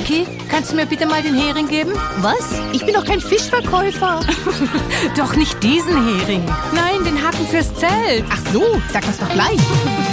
Vicky, kannst du mir bitte mal den Hering geben? Was? Ich bin doch kein Fischverkäufer. Doch nicht diesen Hering. Nein, den Haken fürs Zelt. Ach so, sag das doch gleich.